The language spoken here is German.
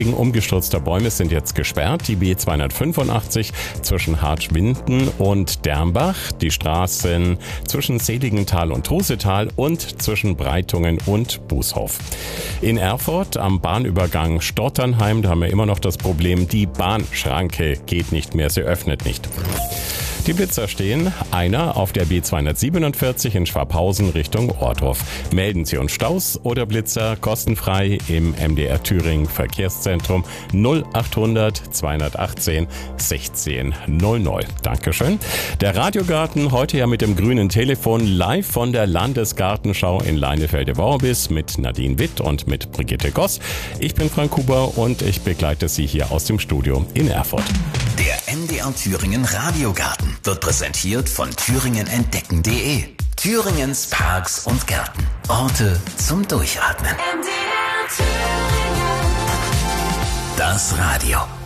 Wegen umgestürzter Bäume sind jetzt gesperrt. Die B285 zwischen Hartschwinden und Dermbach, die Straßen zwischen Seligenthal und Trusetal und zwischen Breitungen und Bußhof. In Erfurt am Bahnübergang Stotternheim, da haben wir immer noch das Problem, die Bahnschranke geht nicht mehr, sie öffnet nicht. Die Blitzer stehen, einer auf der B247 in Schwabhausen Richtung Ohrdruf. Melden Sie uns Staus oder Blitzer kostenfrei im MDR Thüringen Verkehrszentrum 0800 218 1600. Dankeschön. Der Radiogarten heute ja mit dem grünen Telefon live von der Landesgartenschau in Leinefelde-Worbis mit Nadine Witt und mit Brigitte Goss. Ich bin Frank Huber und ich begleite Sie hier aus dem Studio in Erfurt. Der MDR Thüringen Radiogarten wird präsentiert von thüringenentdecken.de. Thüringens Parks und Gärten. Orte zum Durchatmen. MDR Thüringen. Das Radio.